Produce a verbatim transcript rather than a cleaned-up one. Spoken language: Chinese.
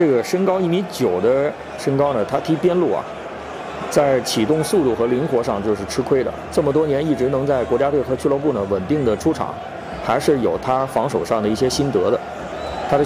这个身高一米九的身高呢，他踢边路啊，在启动速度和灵活上就是吃亏的。这么多年一直能在国家队和俱乐部呢稳定的出场，还是有他防守上的一些心得的。